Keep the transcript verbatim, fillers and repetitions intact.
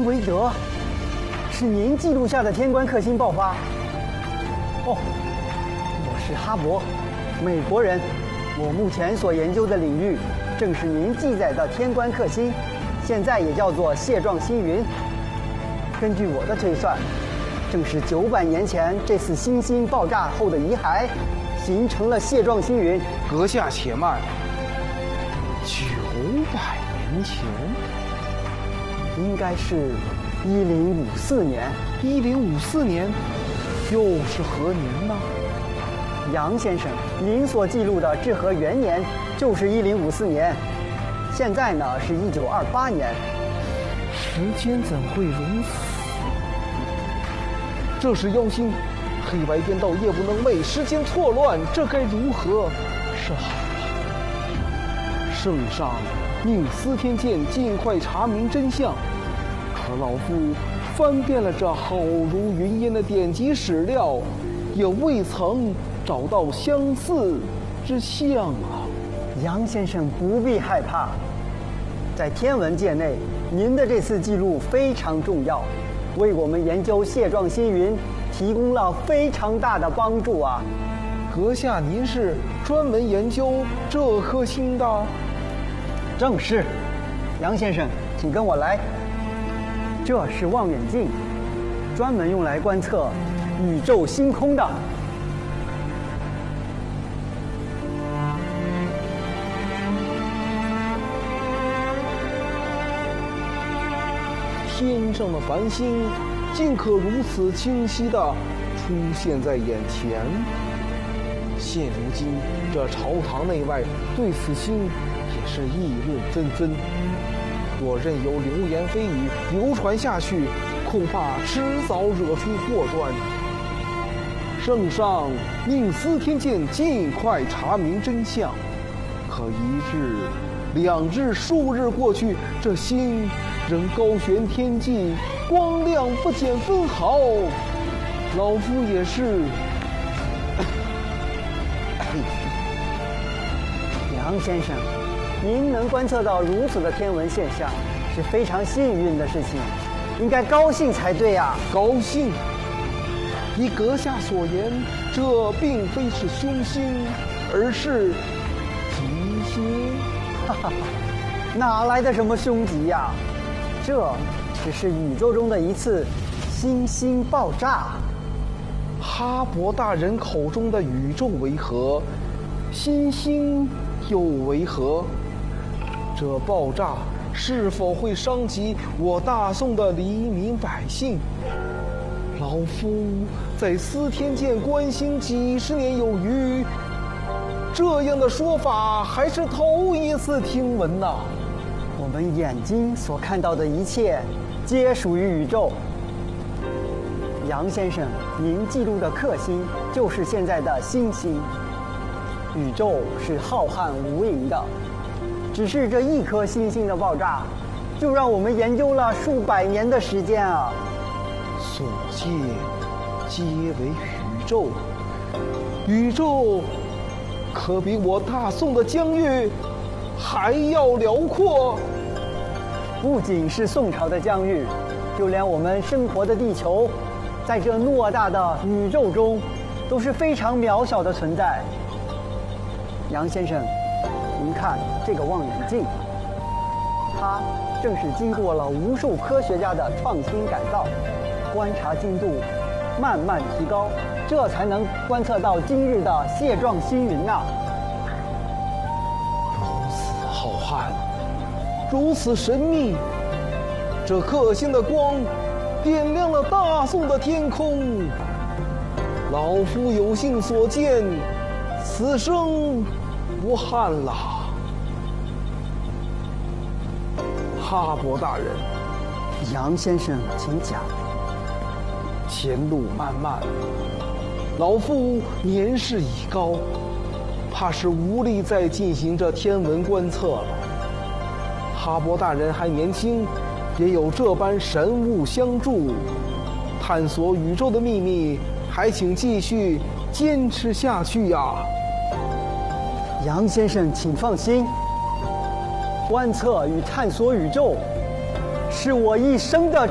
林维德，是您记录下的天官克星爆发。哦，我是哈勃，美国人。我目前所研究的领域，正是您记载的天官克星，现在也叫做蟹状星云。根据我的推算，正是九百年前这次星星爆炸后的遗骸，形成了蟹状星云。 阁下且慢，九百年前， 应该是一零五四年。 一零五四年，又是何年呢？ 杨先生，您所记录的至和元年就是一零五四年，现在呢是一九二八年。 时间怎会如此？这是妖星，黑白颠倒，夜不能寐，时间错乱，这该如何是好啊？圣上命司天监尽快查明真相，可老夫翻遍了这好如云烟的典籍史料，也未曾找到相似之象啊！ 杨先生不必害怕，在天文界内，您的这次记录非常重要，为我们研究蟹状星云提供了非常大的帮助啊！ 阁下，您是专门研究这颗星的？ 正是。杨先生，请跟我来。这是望远镜，专门用来观测宇宙星空的。 天上的繁星竟可如此清晰地出现在眼前。现如今，这朝堂内外对此星也是议论纷纷。若任由流言蜚语流传下去，恐怕迟早惹出祸端。圣上命司天监尽快查明真相，可一日、两日、数日过去，这星仍高悬天际，光亮不减分毫。老夫也是。 杨先生，您能观测到如此的天文现象，是非常幸运的事情，应该高兴才对啊！ 高兴？依阁下所言，这并非是凶星，而是吉星。 哈哈哈，哪来的什么凶吉呀？这只是宇宙中的一次星星爆炸。 哈勃大人口中的宇宙为何？星星又为何？这爆炸是否会伤及我大宋的黎民百姓？老夫在司天监关心几十年有余，这样的说法还是头一次听闻呐。 我们眼睛所看到的一切，皆属于宇宙。杨先生，您记录的克星就是现在的星星。宇宙是浩瀚无垠的，只是这一颗星星的爆炸，就让我们研究了数百年的时间啊！ 所见皆为宇宙，宇宙可比我大宋的疆域还要辽阔。 不仅是宋朝的疆域，就连我们生活的地球，在这偌大的宇宙中，都是非常渺小的存在。杨先生，您看这个望远镜，它正是经过了无数科学家的创新改造，观察精度慢慢提高，这才能观测到今日的蟹状星云啊！ 如此浩瀚，如此神秘，这克星的光点亮了大宋的天空。老夫有幸所见，此生不憾了。哈勃大人， 杨先生，请讲。 前路漫漫，老夫年事已高，怕是无力再进行这天文观测了。哈勃大人还年轻，也有这般神物相助，探索宇宙的秘密，还请继续坚持下去呀！ 杨先生，请放心，观测与探索宇宙是我一生的